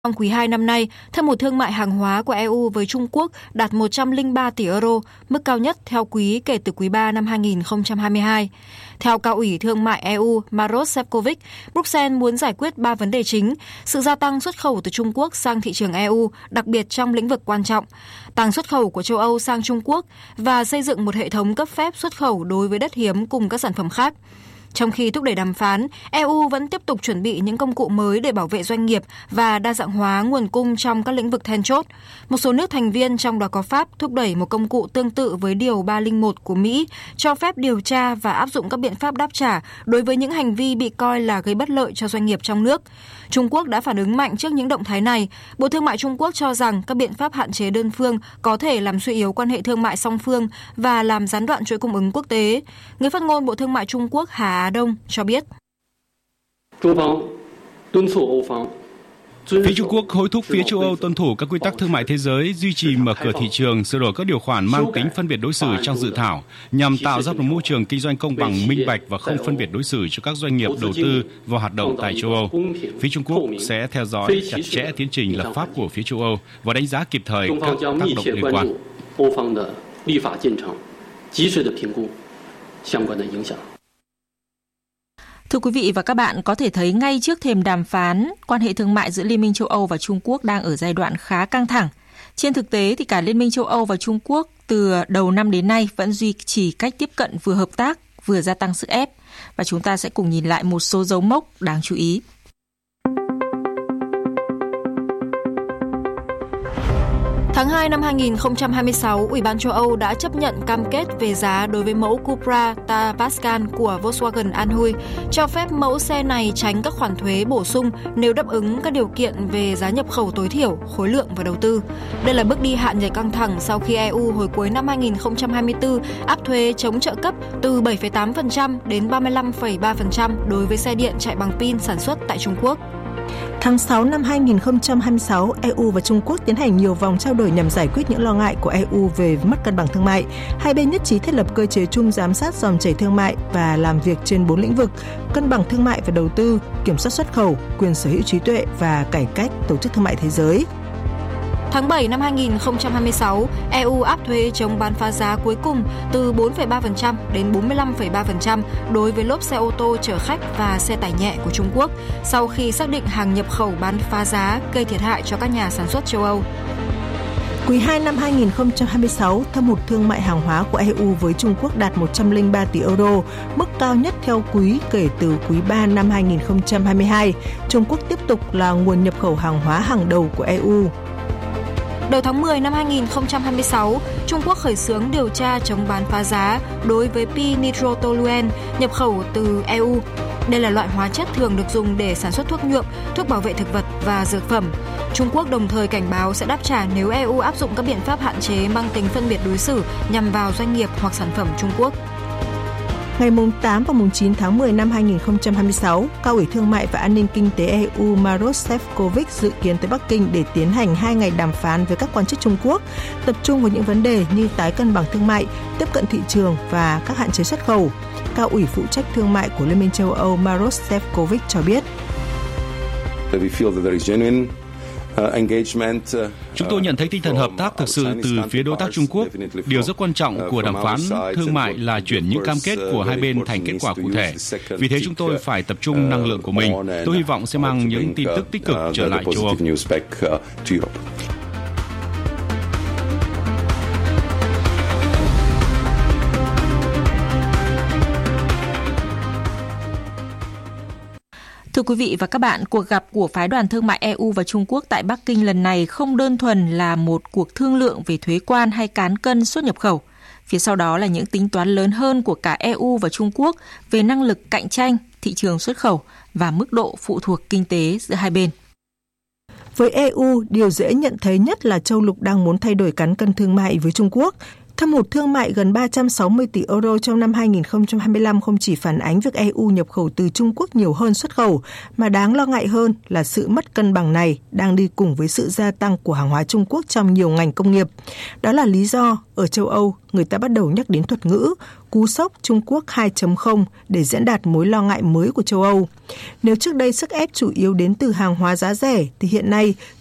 Trong quý 2 năm nay, thâm hụt thương mại hàng hóa của EU với Trung Quốc đạt 103 tỷ euro, mức cao nhất theo quý kể từ quý 3 năm 2022. Theo Cao ủy Thương mại EU Maroš Šefčovič, Bruxelles muốn giải quyết 3 vấn đề chính: sự gia tăng xuất khẩu từ Trung Quốc sang thị trường EU, đặc biệt trong lĩnh vực quan trọng, tăng xuất khẩu của châu Âu sang Trung Quốc và xây dựng một hệ thống cấp phép xuất khẩu đối với đất hiếm cùng các sản phẩm khác. Trong khi thúc đẩy đàm phán, EU vẫn tiếp tục chuẩn bị những công cụ mới để bảo vệ doanh nghiệp và đa dạng hóa nguồn cung trong các lĩnh vực then chốt. Một số nước thành viên, trong đó có Pháp, thúc đẩy một công cụ tương tự với Điều 301 của Mỹ, cho phép điều tra và áp dụng các biện pháp đáp trả đối với những hành vi bị coi là gây bất lợi cho doanh nghiệp trong nước. Trung Quốc đã phản ứng mạnh trước những động thái này. Bộ Thương mại Trung Quốc cho rằng các biện pháp hạn chế đơn phương có thể làm suy yếu quan hệ thương mại song phương và làm gián đoạn chuỗi cung ứng quốc tế. Người phát ngôn Bộ Thương mại Trung Quốc Hà Á Đông cho biết. Phía Trung Quốc hối thúc phía châu Âu tuân thủ các quy tắc thương mại thế giới, duy trì mở cửa thị trường, sửa đổi các điều khoản mang tính phân biệt đối xử trong dự thảo, nhằm tạo ra một môi trường kinh doanh công bằng, minh bạch và không phân biệt đối xử cho các doanh nghiệp đầu tư vào hoạt động tại châu Âu. Phía Trung Quốc sẽ theo dõi chặt chẽ tiến trình lập pháp của phía châu Âu và đánh giá kịp thời các tác động liên quan. Thưa quý vị và các bạn, có thể thấy ngay trước thềm đàm phán, quan hệ thương mại giữa Liên minh châu Âu và Trung Quốc đang ở giai đoạn khá căng thẳng. Trên thực tế thì cả Liên minh châu Âu và Trung Quốc từ đầu năm đến nay vẫn duy trì cách tiếp cận vừa hợp tác, vừa gia tăng sức ép. Và chúng ta sẽ cùng nhìn lại một số dấu mốc đáng chú ý. Tháng 2 năm 2026, Ủy ban châu Âu đã chấp nhận cam kết về giá đối với mẫu Cupra Pascal của Volkswagen Anhui, cho phép mẫu xe này tránh các khoản thuế bổ sung nếu đáp ứng các điều kiện về giá nhập khẩu tối thiểu, khối lượng và đầu tư. Đây là bước đi hạ nhiệt căng thẳng sau khi EU hồi cuối năm 2024 áp thuế chống trợ cấp từ 7,8% đến 35,3% đối với xe điện chạy bằng pin sản xuất tại Trung Quốc. Tháng 6 năm 2026, EU và Trung Quốc tiến hành nhiều vòng trao đổi nhằm giải quyết những lo ngại của EU về mất cân bằng thương mại. Hai bên nhất trí thiết lập cơ chế chung giám sát dòng chảy thương mại và làm việc trên 4 lĩnh vực: cân bằng thương mại và đầu tư, kiểm soát xuất khẩu, quyền sở hữu trí tuệ và cải cách Tổ chức Thương mại Thế giới. Tháng 7 năm 2026, EU áp thuế chống bán phá giá cuối cùng từ 4,3% đến 45,3% đối với lốp xe ô tô chở khách và xe tải nhẹ của Trung Quốc, sau khi xác định hàng nhập khẩu bán phá giá gây thiệt hại cho các nhà sản xuất châu Âu. Quý 2 năm 2026, thâm hụt thương mại hàng hóa của EU với Trung Quốc đạt 103 tỷ euro, mức cao nhất theo quý kể từ quý 3 năm 2022. Trung Quốc tiếp tục là nguồn nhập khẩu hàng hóa hàng đầu của EU. Đầu tháng 10 năm 2026, Trung Quốc khởi xướng điều tra chống bán phá giá đối với pi-nitrotoluene nhập khẩu từ EU. Đây là loại hóa chất thường được dùng để sản xuất thuốc nhuộm, thuốc bảo vệ thực vật và dược phẩm. Trung Quốc đồng thời cảnh báo sẽ đáp trả nếu EU áp dụng các biện pháp hạn chế mang tính phân biệt đối xử nhằm vào doanh nghiệp hoặc sản phẩm Trung Quốc. Ngày 8 và 9 tháng 10 năm 2026, Cao ủy Thương mại và An ninh Kinh tế EU Maroš Šefčovič dự kiến tới Bắc Kinh để tiến hành 2 ngày đàm phán với các quan chức Trung Quốc, tập trung vào những vấn đề như tái cân bằng thương mại, tiếp cận thị trường và các hạn chế xuất khẩu. Cao ủy phụ trách thương mại của Liên minh châu Âu Maroš Šefčovič cho biết. Chúng tôi nhận thấy tinh thần hợp tác thực sự từ phía đối tác Trung Quốc. Điều rất quan trọng của đàm phán thương mại là chuyển những cam kết của hai bên thành kết quả cụ thể. Vì thế chúng tôi phải tập trung năng lượng của mình. Tôi hy vọng sẽ mang những tin tức tích cực trở lại châu Âu. Thưa quý vị và các bạn, cuộc gặp của phái đoàn thương mại EU và Trung Quốc tại Bắc Kinh lần này không đơn thuần là một cuộc thương lượng về thuế quan hay cán cân xuất nhập khẩu. Phía sau đó là những tính toán lớn hơn của cả EU và Trung Quốc về năng lực cạnh tranh, thị trường xuất khẩu và mức độ phụ thuộc kinh tế giữa hai bên. Với EU, điều dễ nhận thấy nhất là châu lục đang muốn thay đổi cán cân thương mại với Trung Quốc. Thâm hụt thương mại gần 360 tỷ euro trong năm 2025 không chỉ phản ánh việc EU nhập khẩu từ Trung Quốc nhiều hơn xuất khẩu, mà đáng lo ngại hơn là sự mất cân bằng này đang đi cùng với sự gia tăng của hàng hóa Trung Quốc trong nhiều ngành công nghiệp. Đó là lý do ở châu Âu, người ta bắt đầu nhắc đến thuật ngữ cú sốc Trung Quốc 2.0 để diễn đạt mối lo ngại mới của châu Âu. Nếu trước đây sức ép chủ yếu đến từ hàng hóa giá rẻ, thì hiện nay